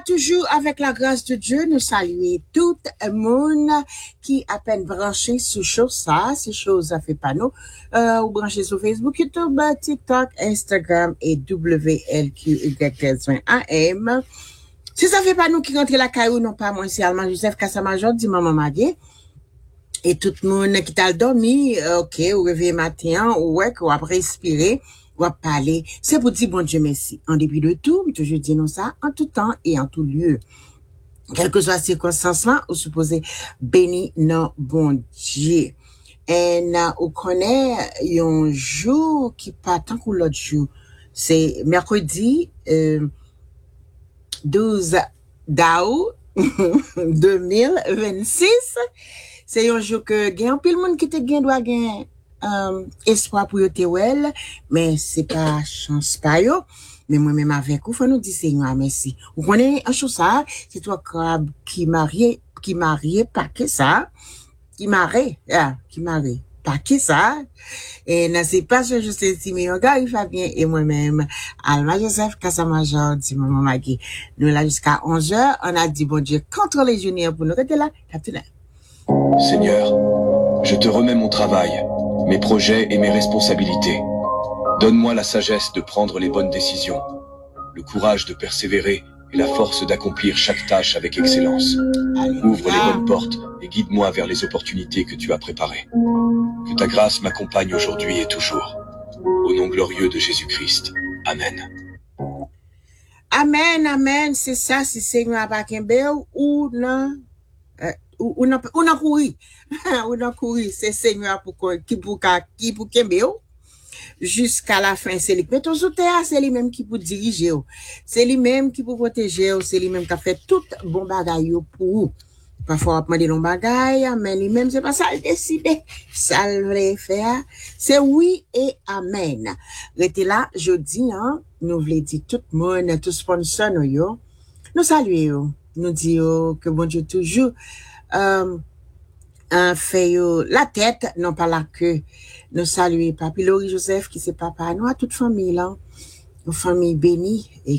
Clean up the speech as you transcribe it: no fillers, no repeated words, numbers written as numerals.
toujours avec la grâce de Dieu, nous saluons tout le monde qui a peine branché sur chose ça, ces choses ça fait pas nous, ou branché sur Facebook, YouTube, TikTok, Instagram et WLQY20AM. Si ça fait pas nous qui rentre la caillou, non pas moi, c'est Alma Joseph Kassamajor, dit maman Magé. Et tout le monde qui t'a dormi, ok, ou réveillé matin, ou ouais, ou après respirer, ou parler. C'est pour dire bon Dieu merci. En dépit de tout, toujours dire non ça, en tout temps et en tout lieu. Quelle que soit la circonstance, ou supposé béni non bon Dieu. Et on connaît un jour qui pas tant que l'autre jour. C'est mercredi 12 d'août 2026. C'est un jour que gagne pile monde qui te gagne doit gagner espoir pour te well, mais c'est pas chance pas yo. Mais moi-même avec vous, faut nous dire Seigneur merci. Vous connaissez un chose ça, c'est toi crabe qui marié, pas que ça, qui marié, pas que ça. Et n'a c'est pas je sais si mais gars Fabien et moi-même Alma Joseph Kassamajor dit maman Maggie. Nous là jusqu'à 11h, on a dit bon Dieu contre les juniors pour nous rester là, capitaine. Seigneur, je te remets mon travail, mes projets et mes responsabilités. Donne-moi la sagesse de prendre les bonnes décisions, le courage de persévérer et la force d'accomplir chaque tâche avec excellence. Ouvre les bonnes portes et guide-moi vers les opportunités que tu as préparées. Que ta grâce m'accompagne aujourd'hui et toujours. Au nom glorieux de Jésus-Christ. Amen. Amen, amen, c'est ça, c'est Seigneur Bakembe ou non. Ou non courir ou non courir c'est Seigneur qui pour Kembe jusqu'à la fin c'est lui mais ton terre c'est lui même qui pour diriger c'est lui même qui pour protéger c'est lui même qui a fait tout bon bagaille pour parfois demander long bagaille mais lui même c'est pas ça il décide ça le faire c'est oui et amen restez là jeudi hein nous voulons dire tout le monde tout sponsor nous saluons nous disons que bon Dieu toujours fait la tête, non pas la queue. Nous saluons Papi Lori Joseph qui c'est papa, nous à toute famille là, une famille bénie et